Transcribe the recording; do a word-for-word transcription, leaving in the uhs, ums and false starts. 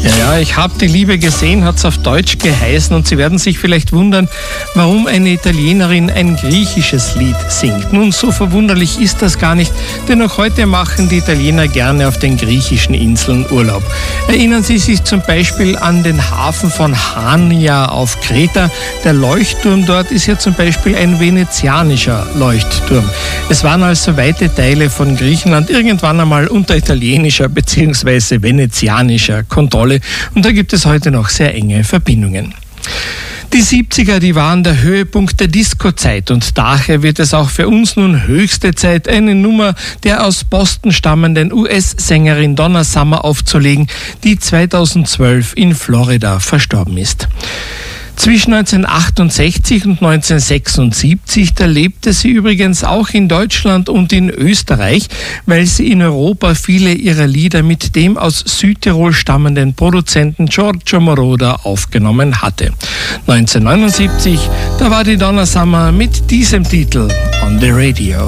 Ja, ja, ich habe die Liebe gesehen, hat es auf Deutsch geheißen und Sie werden sich vielleicht wundern, warum eine Italienerin ein griechisches Lied singt. Nun, so verwunderlich ist das gar nicht, denn auch heute machen die Italiener gerne auf den griechischen Inseln Urlaub. Erinnern Sie sich zum Beispiel an den Hafen von Chania auf Kreta. Der Leuchtturm dort ist ja zum Beispiel ein venezianischer Leuchtturm. Es waren also weite Teile von Griechenland irgendwann einmal unter italienischer bzw. venezianischer Kontrolle. Und da gibt es heute noch sehr enge Verbindungen. Die siebziger, die waren der Höhepunkt der Disco-Zeit und daher wird es auch für uns nun höchste Zeit, eine Nummer der aus Boston stammenden U S-Sängerin Donna Summer aufzulegen, die zweitausendzwölf in Florida verstorben ist. Zwischen neunzehnhundertachtundsechzig und neunzehnhundertsechsundsiebzig, da lebte sie übrigens auch in Deutschland und in Österreich, weil sie in Europa viele ihrer Lieder mit dem aus Südtirol stammenden Produzenten Giorgio Moroder aufgenommen hatte. neunzehnhundertneunundsiebzig, da war die Donna Summer mit diesem Titel on the radio.